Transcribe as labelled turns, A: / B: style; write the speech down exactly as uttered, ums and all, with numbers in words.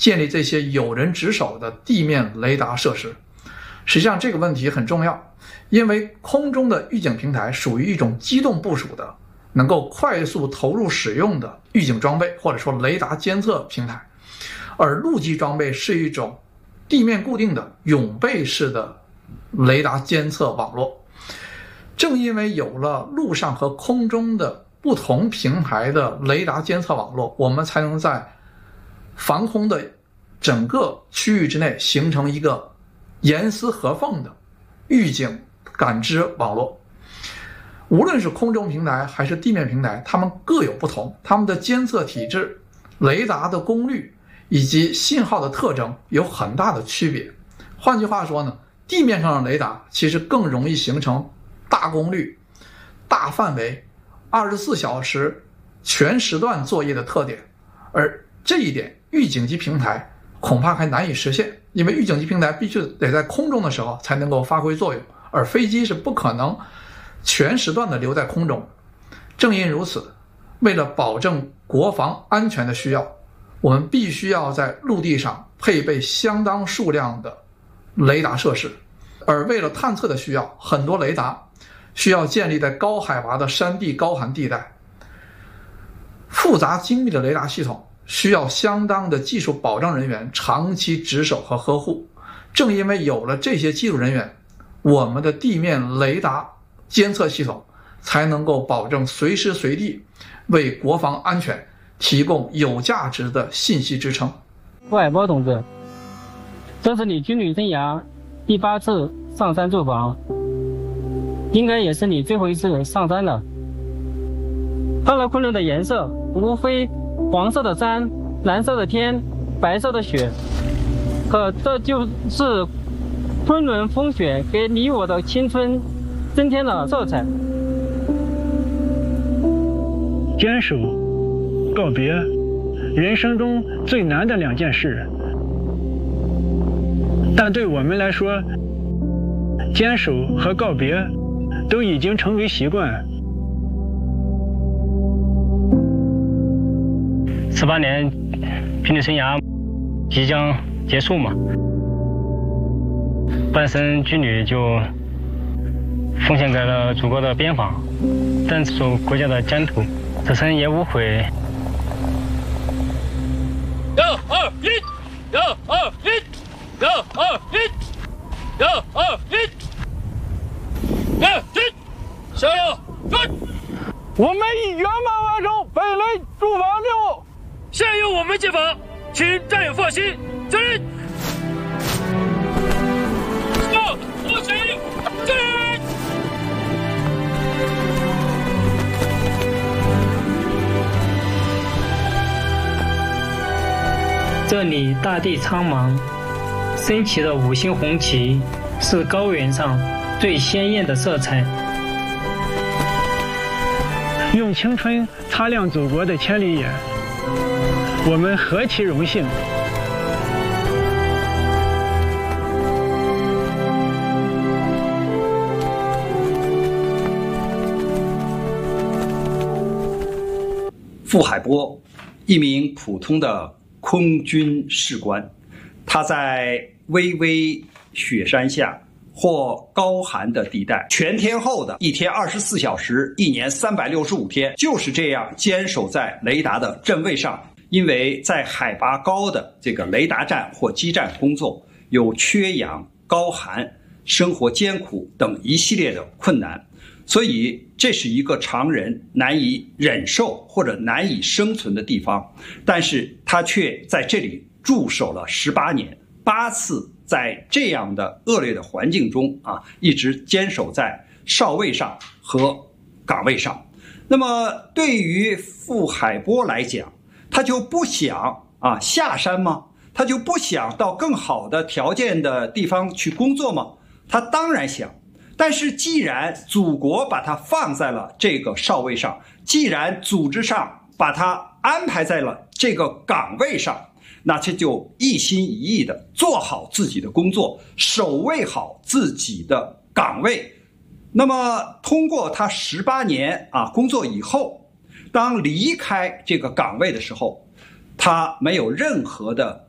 A: 建立这些有人值守的地面雷达设施。实际上这个问题很重要，因为空中的预警平台属于一种机动部署的能够快速投入使用的预警装备，或者说雷达监测平台，而陆基装备是一种地面固定的永备式的雷达监测网络。正因为有了陆上和空中的不同平台的雷达监测网络，我们才能在防空的整个区域之内形成一个严丝合缝的预警感知网络。无论是空中平台还是地面平台，它们各有不同，它们的监测体制、雷达的功率以及信号的特征有很大的区别。换句话说呢，地面上的雷达其实更容易形成大功率、大范围、二十四小时全时段作业的特点，而这一点预警机平台恐怕还难以实现，因为预警机平台必须得在空中的时候才能够发挥作用，而飞机是不可能全时段的留在空中。正因如此，为了保证国防安全的需要，我们必须要在陆地上配备相当数量的雷达设施，而为了探测的需要，很多雷达需要建立在高海拔的山地高寒地带。复杂精密的雷达系统需要相当的技术保障人员长期值守和呵护。正因为有了这些技术人员，我们的地面雷达监测系统才能够保证随时随地为国防安全提供有价值的信息支撑。
B: 傅海波同志，这是你军旅生涯第八次上山驻防，应该也是你最后一次上山了。到了昆仑的颜色，无非黄色的山、蓝色的天、白色的雪，可这就是昆仑风雪给你我的青春增添了色彩。
C: 坚守、告别，人生中最难的两件事，但对我们来说，坚守和告别都已经成为习惯。
B: 十八年军旅生涯即将结束嘛，半生军旅就奉献给了祖国的边防，镇守国家的疆土，此生也无悔。
D: 幺二一，幺二一，幺二一，幺二一，二军，向右转。
E: 我们已圆满完成本轮驻防任务。
D: 现由我们接防，请战友放心，敬礼。向左起，敬礼。
B: 这里大地苍茫，升起的五星红旗是高原上最鲜艳的色彩。
C: 用青春擦亮祖国的千里眼，我们何其荣幸！
F: 傅海波，一名普通的空军士官，他在巍巍雪山下或高寒的地带，全天候的一天二十四小时，一年三百六十五天，就是这样坚守在雷达的阵位上。因为在海拔高的这个雷达站或基站工作，有缺氧、高寒、生活艰苦等一系列的困难，所以这是一个常人难以忍受或者难以生存的地方。但是他却在这里驻守了十八年，八次在这样的恶劣的环境中啊，一直坚守在哨位上和岗位上。那么对于傅海波来讲，他就不想啊下山吗？他就不想到更好的条件的地方去工作吗？他当然想。但是既然祖国把他放在了这个哨位上，既然组织上把他安排在了这个岗位上，那他就一心一意的做好自己的工作，守卫好自己的岗位。那么通过他十八年啊工作以后，当离开这个岗位的时候，他没有任何的